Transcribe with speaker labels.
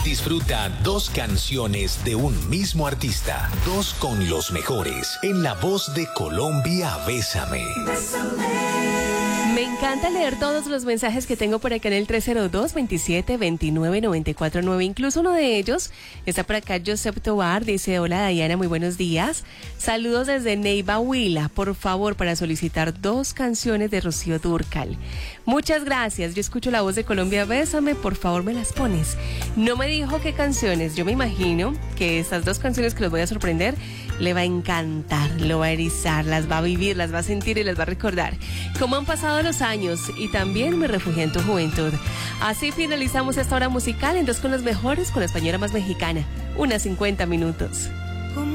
Speaker 1: Disfruta 2 canciones de un mismo artista, 2 con los mejores, en la voz de Colombia, Bésame.
Speaker 2: Me encanta leer todos los mensajes que tengo por acá en el 302-27-29-949. Incluso uno de ellos está por acá, Josep Tobar, dice: hola Diana, muy buenos días. Saludos desde Neiva, Huila, por favor, para solicitar 2 canciones de Rocío Dúrcal. Muchas gracias, yo escucho la voz de Colombia, Bésame, por favor me las pones. No me dijo qué canciones, yo me imagino que estas 2 canciones que los voy a sorprender le va a encantar, lo va a erizar, las va a vivir, las va a sentir y las va a recordar cómo han pasado los años y también me refugié en tu juventud. Así finalizamos esta hora musical en 2 con los mejores, con la española más mexicana, unas 50 minutos.